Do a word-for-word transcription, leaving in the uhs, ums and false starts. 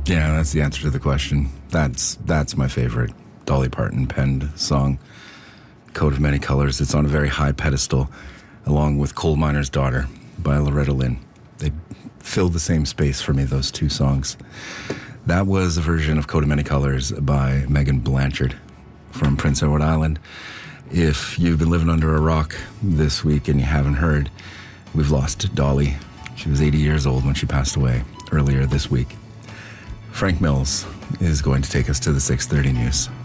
Yeah, that's the answer to the question. That's that's my favorite Dolly Parton penned song, Coat of Many Colors. It's on a very high pedestal, along with Coal Miner's Daughter by Loretta Lynn. They fill the same space for me, those two songs. That was a version of Coat of Many Colors by Megan Blanchard from Prince Edward Island. If you've been living under a rock this week and you haven't heard, we've lost Dolly. She was eighty years old when she passed away earlier this week. Frank Mills is going to take us to the six thirty news.